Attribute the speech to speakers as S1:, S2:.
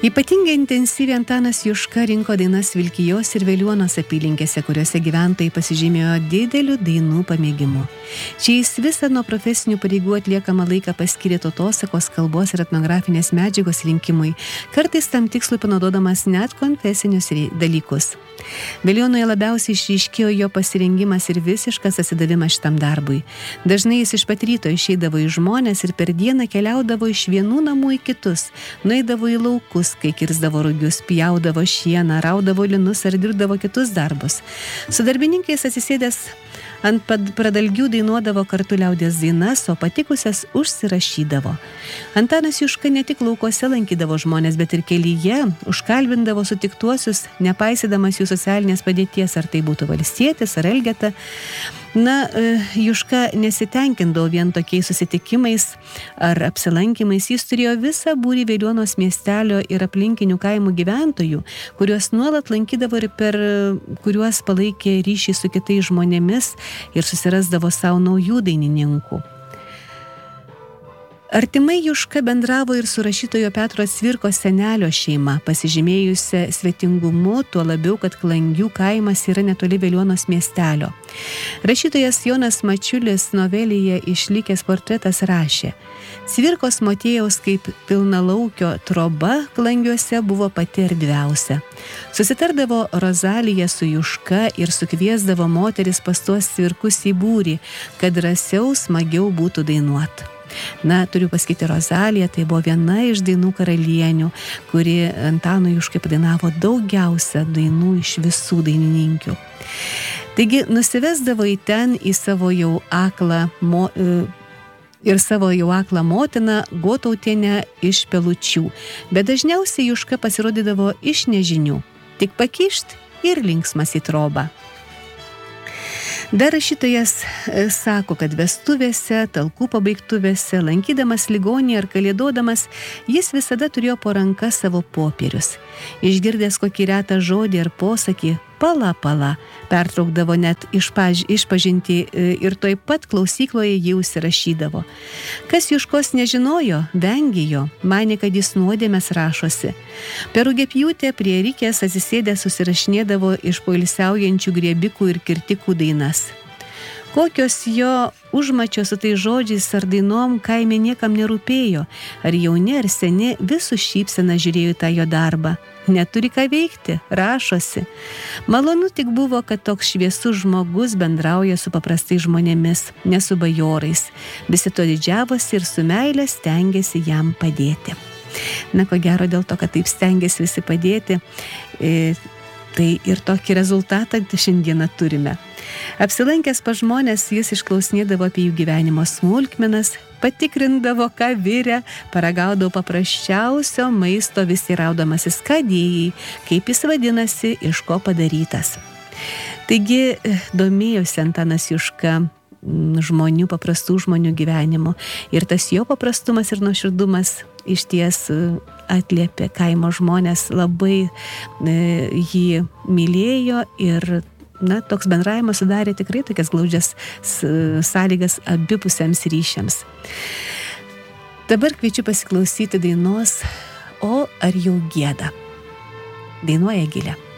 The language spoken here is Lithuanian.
S1: Ypatingai intensyviai Antanas Juška rinko dainas Vilkijos ir Veliuonos apylinkėse, kuriuose gyventojai pasižymėjo dideliu dainų pamėgimu. Čia jis visą nuo profesinių pareigų atliekamą laiką paskyrė tautosakos, kalbos ir etnografinės medžiagos rinkimui, kartais tam tikslui panaudodamas net konfesinius dalykus. Veliuonoje labiausiai išryškėjo jo pasirengimas ir visiškas atsidavimas šitam darbui. Dažnai jis iš pat ryto išeidavo į žmones ir per dieną keliaudavo iš vienų namų į kitus, nueidavo į laukus, kai kirsdavo rugius, pjaudavo šieną, raudavo linus ar dirbdavo kitus darbus. Su darbininkais atsisėdęs ant pradalgių dainuodavo kartu liaudies dainas, o patikusias užsirašydavo. Antanas Juška ne tik laukuose lankydavo žmonės, bet ir kelyje užkalbindavo sutiktuosius, nepaisydamas jų socialinės padėties, ar tai būtų valstietis ar elgeta. Juška nesitenkindavo vien tokiais susitikimais ar apsilankymais, jis turėjo visą būrį Veliuonos miestelio ir aplinkinių kaimų gyventojų, kuriuos nuolat lankydavo ir per kuriuos palaikė ryšį su kitais žmonėmis ir susirasdavo savo naujų dainininkų. Artimai Juška bendravo ir su rašytojo Petro Cvirkos senelio šeima, pasižymėjusią svetingumu, tuo labiau, kad Klangių kaimas yra netoli Veliuonos miestelio. Rašytojas Jonas Mačiulis novelėje Išlikęs portretas rašė: Cvirkos motiejaus kaip pilnalaukio troba Klangiuose buvo pati erdviausia. Susitardavo Rozalija su Juška ir sukviesdavo moteris pas tuos Cvirkus į būrį, kad drąsiau, smagiau būtų dainuoti. Turiu pasakyti, Rozalija tai buvo viena iš dainų karalienių, kuri Antanui Juškai padainavo daugiausia dainų iš visų dainininkių. Taigi nusivesdavo į ten į savo jau aklą motiną Gotautienę iš Pelučių, bet dažniausiai Juška pasirodydavo iš nežinių, tik pakišt ir linksmas į trobą. Dar rašytojas sako, kad vestuvėse, talkų pabaigtuvėse, lankydamas ligonį ar kalėdodamas, jis visada turėjo po ranka savo popierius. Išgirdęs kokį retą žodį ar posakį, pala, pertraukdavo net išpažintį ir toj pat klausykloje jį užsirašydavo. Kas Juškos nežinojo, vengė jo, manė, kad jis nuodėmes rašosi. Per rugiapjūtę prie Rikės atsisėdęs susirašinėdavo iš poilsiaujančių griebikų ir kirtikų dainas. Kokios jo užmačios su tai žodžiais ar dainom kaime niekam nerūpėjo, ar jauni ar seni, visų šypsena žiūrėjo į tą jo darbą. Neturi ką veikti, rašosi. Malonu tik buvo, kad toks šviesus žmogus bendrauja su paprastais žmonėmis, ne su bajorais. Visi to didžiavosi ir su meile stengiasi jam padėti. Ko gero dėl to, kad taip stengiasi visi padėti, tai ir tokį rezultatą šiandieną turime. Apsilankęs pas žmonės, jis išklausinėdavo apie jų gyvenimo smulkmenas, patikrindavo, ką virė, paragaudavo paprasčiausio maisto vis įraudamasis, ką dėjai, kaip jis vadinasi, iš ko padarytas. Taigi domėjosi Antanas Juška žmonių, paprastų žmonių gyvenimu, ir tas jo paprastumas ir nuoširdumas išties atliepė kaimo žmonės, labai jį mylėjo ir toks bendravimas sudarė tikrai tokias glaudžias sąlygas abipusiams ryšiams. Dabar kviečiu pasiklausyti dainos O ar jau gieda. Dainuoja Egilė.